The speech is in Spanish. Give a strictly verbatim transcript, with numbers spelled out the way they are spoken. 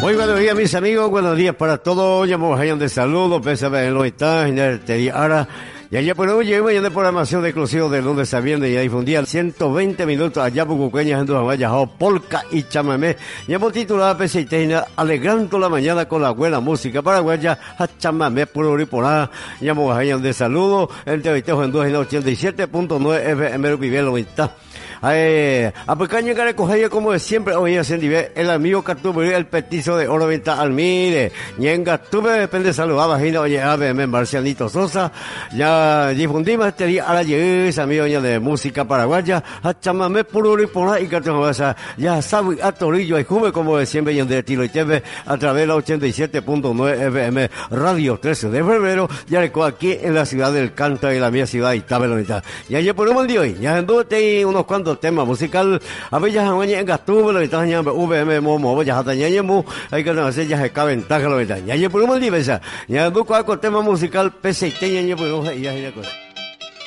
Muy buenos días, mis amigos, buenos días para todos. Llamamos a de saludos, pésame en los instantes, en el Teddy Ara. Y allá por hoy llegamos de programación de exclusivo de lunes a viernes y ahí difundía ciento veinte minutos allá por Cuqueñas en Duhamaya, polka y chamamé. Y hemos titulado Peseiteina, alegrando la mañana con la buena música paraguaya, a chamamé por oriponá. Llamamos a de saludos, el Teoitejo en ochenta y siete punto nueve F M Viviendo Vista. Eh, a pecaña que recoger como de siempre hoy en Sendive, el amigo Cartubre, el petizo de Oro Venta Almire, Ñenga Tuve, depende saludaba, Gina, oye, A B M, Marcianito Sosa, ya difundimos este día a la llegada, amigo de música paraguaya, a chamamé puro y por ahí, ya sabe, a Torillo y Juve, como de siempre, y en de Tilo y T V, a través de la ochenta y siete punto nueve F M, Radio trece de febrero, ya aquí en la ciudad del Canta y la mía ciudad, y Tabelonita. Y ayer por el día hoy, ya anduve unos cuantos tema musical a ver ya mañana en gastuvo lo está ya V M momo ya hasta ya mu hay que hacer ya se ventaja lo está ya por un día ya ya busco algo tema musical peseiteño por ya ya cosa